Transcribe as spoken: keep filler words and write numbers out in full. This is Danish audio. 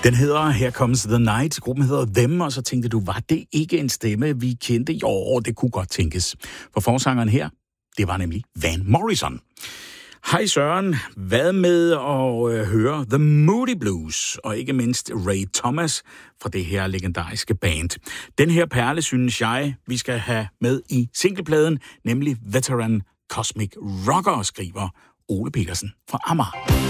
Den hedder Here Comes the Night. Gruppen hedder Them, og så tænkte du, var det ikke en stemme, vi kendte? Jo, det kunne godt tænkes. For forsangeren her, det var nemlig Van Morrison. Hej Søren, hvad med at øh, høre The Moody Blues, og ikke mindst Ray Thomas fra det her legendariske band. Den her perle, synes jeg, vi skal have med i singlepladen, nemlig Veteran Cosmic Rocker, skriver Ole Petersen fra Amager.